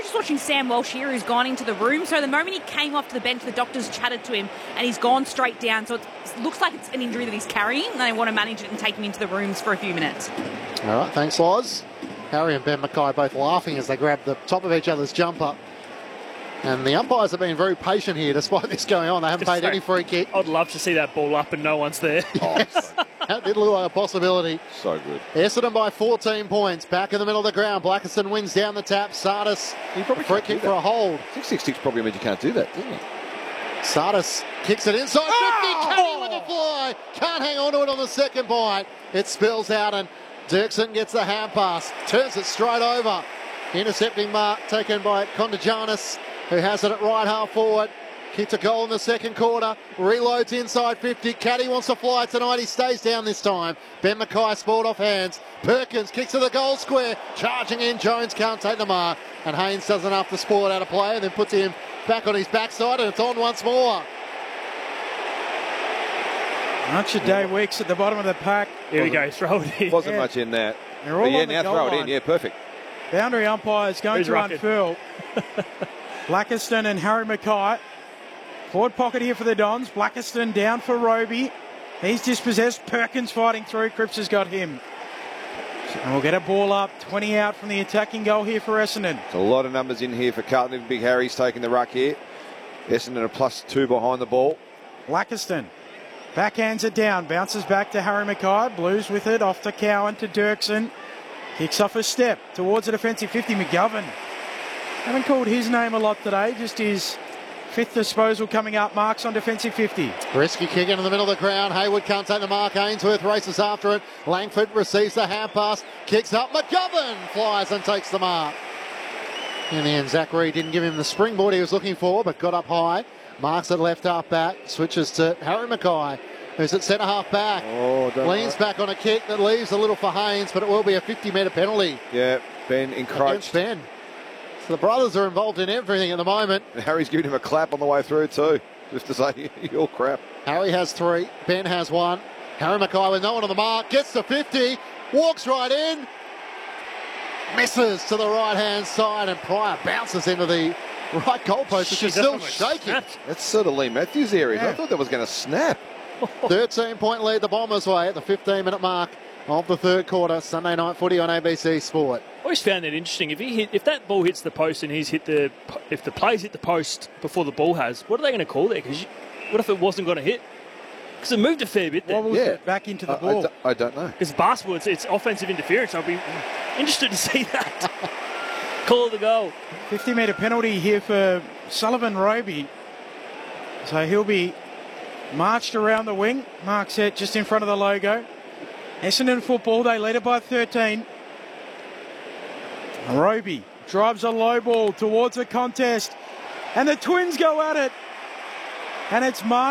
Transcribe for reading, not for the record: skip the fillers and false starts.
just watching Sam Walsh here, who's gone into the room. So the moment he came off to the bench, the doctors chatted to him, and he's gone straight down. So it looks like it's an injury that he's carrying, and they want to manage it and take him into the rooms for a few minutes. All right, thanks, Loz. Harry and Ben Mackay both laughing as they grab the top of each other's jumper. And the umpires have been very patient here despite this going on. They haven't paid any free kick. I'd love to see that ball up and no one's there. Yes. That did look like a possibility. So good. Essendon by 14 points. Back in the middle of the ground. Blackiston wins down the tap. Sardis, free kick for a hold. 666 probably means you can't do that, doesn't it? Sardis kicks it inside 50. Kenny with a fly. Can't hang on to it on the second bite. It spills out and Dirksen gets the hand pass. Turns it straight over. Intercepting mark taken by Kondajanis, who has it at right half forward. Kicked a goal in the second quarter. Reloads inside 50. Caddy wants to fly tonight. He stays down this time. Ben Mackay spoiled off hands. Perkins kicks to the goal square. Charging in. Jones can't take the mark. And Haynes does enough to spoil it out of play and then puts him back on his backside, and it's on once more. Archer Day Weeks at the bottom of the pack. Here we go. Throw it in. Wasn't much in that. They're all on the now goal throw it line. in. Yeah, perfect. Boundary umpires going Who's to rocking? unfurl. Blackiston and Harry Mackay. Forward pocket here for the Dons. Blackiston down for Roby. He's dispossessed. Perkins fighting through. Cripps has got him. And we'll get a ball up. 20 out from the attacking goal here for Essendon. There's a lot of numbers in here for Carlton. Even Big Harry's taking the ruck here. Essendon a +2 behind the ball. Blackiston backhands it down. Bounces back to Harry Mackay. Blues with it. Off to Cowan to Dirksen. Kicks off a step towards the defensive 50. McGovern. Haven't called his name a lot today. Just his fifth disposal coming up. Marks on defensive 50. Risky kick into the middle of the ground. Hayward can't take the mark. Ainsworth races after it. Langford receives the hand pass. Kicks up. McGovern flies and takes the mark. In the end, Zachary didn't give him the springboard he was looking for, but got up high. Marks at left half back. Switches to Harry Mackay, who's at centre half back. Leans back on a kick that leaves a little for Haynes, but it will be a 50-metre penalty. Yeah, Ben encroached. Against Ben. So the brothers are involved in everything at the moment. And Harry's giving him a clap on the way through too, just to say, you're crap. Harry has 3. Ben has 1. Harry Mackay with no one on the mark. Gets to 50. Walks right in. Misses to the right-hand side, and Pryor bounces into the right goalpost, which is still shaking. That's sort of Lee Matthews area. I thought that was going to snap. 13-point lead the Bombers' way at the 15-minute mark of the third quarter. Sunday night footy on ABC Sport. I always found that interesting. If that ball hits the post and if the players hit the post before the ball has, what are they going to call there? Because what if it wasn't going to hit? Because it moved a fair bit there. Wobbles it back into the ball. I don't know. Because basketball, it's offensive interference. I'll be interested to see that. Call the goal. 50-metre penalty here for Sullivan Roby. So he'll be marched around the wing. Mark set just in front of the logo. Essendon football, they lead it by 13. Roby drives a low ball towards the contest. And the Twins go at it. And it's Mark.